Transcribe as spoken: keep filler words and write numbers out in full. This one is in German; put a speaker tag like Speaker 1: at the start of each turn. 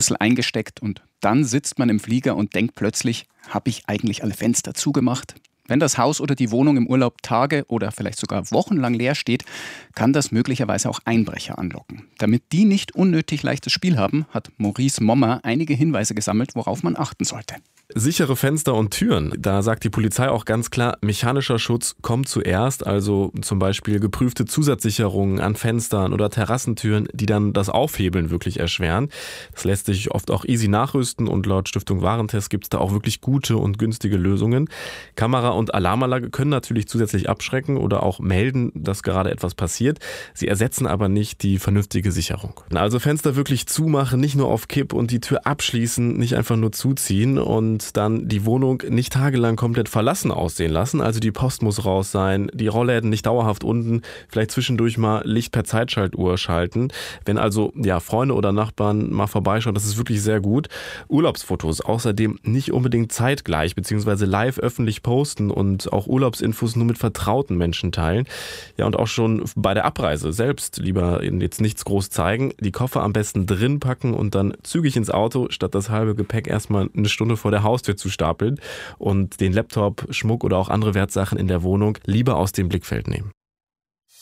Speaker 1: Schlüssel eingesteckt und dann sitzt man im Flieger und denkt plötzlich, habe ich eigentlich alle Fenster zugemacht? Wenn das Haus oder die Wohnung im Urlaub Tage oder vielleicht sogar wochenlang leer steht, kann das möglicherweise auch Einbrecher anlocken. Damit die nicht unnötig leichtes Spiel haben, hat Maurice Mommer einige Hinweise gesammelt, worauf man achten sollte.
Speaker 2: Sichere Fenster und Türen. Da sagt die Polizei auch ganz klar, mechanischer Schutz kommt zuerst, also zum Beispiel geprüfte Zusatzsicherungen an Fenstern oder Terrassentüren, die dann das Aufhebeln wirklich erschweren. Das lässt sich oft auch easy nachrüsten und laut Stiftung Warentest gibt es da auch wirklich gute und günstige Lösungen. Kamera und Alarmanlage können natürlich zusätzlich abschrecken oder auch melden, dass gerade etwas passiert. Sie ersetzen aber nicht die vernünftige Sicherung. Also Fenster wirklich zumachen, nicht nur auf Kipp und die Tür abschließen, nicht einfach nur zuziehen und dann die Wohnung nicht tagelang komplett verlassen aussehen lassen. Also die Post muss raus sein, die Rollläden nicht dauerhaft unten, vielleicht zwischendurch mal Licht per Zeitschaltuhr schalten. Wenn also ja Freunde oder Nachbarn mal vorbeischauen, das ist wirklich sehr gut. Urlaubsfotos außerdem nicht unbedingt zeitgleich bzw. live öffentlich posten und auch Urlaubsinfos nur mit vertrauten Menschen teilen. Ja, und auch schon bei der Abreise selbst lieber jetzt nichts groß zeigen. Die Koffer am besten drin packen und dann zügig ins Auto, statt das halbe Gepäck erstmal eine Stunde vor der Haustür zu stapeln und den Laptop, Schmuck oder auch andere Wertsachen in der Wohnung lieber aus dem Blickfeld nehmen.